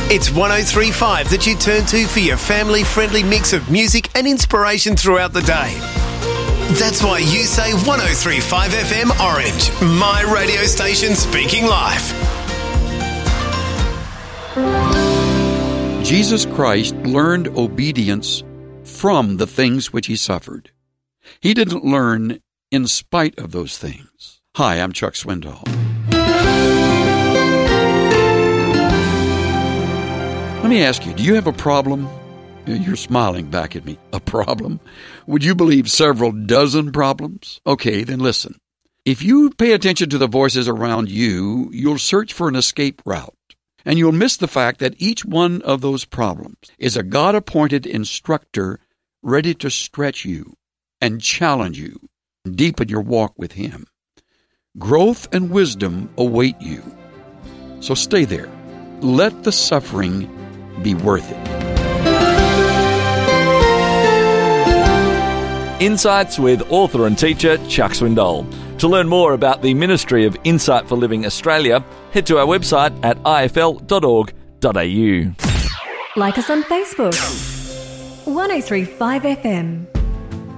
It's 103.5 that you turn to for your family-friendly mix of music and inspiration throughout the day. That's why you say 103.5 FM Orange, my radio station speaking life. Jesus Christ learned obedience from the things which he suffered. He didn't learn in spite of those things. Hi, I'm Chuck Swindoll. Let me ask you, do you have a problem? You're smiling back at me. A problem? Would you believe several dozen problems? Okay, then listen. If you pay attention to the voices around you, you'll search for an escape route. And you'll miss the fact that each one of those problems is a God-appointed instructor ready to stretch you and challenge you, deepen your walk with Him. Growth and wisdom await you. So stay there. Let the suffering be worth it. Insights with author and teacher Chuck Swindoll. To learn more about the Ministry of Insight for Living Australia, head to our website at ifl.org.au. Like us on Facebook. 103.5 FM.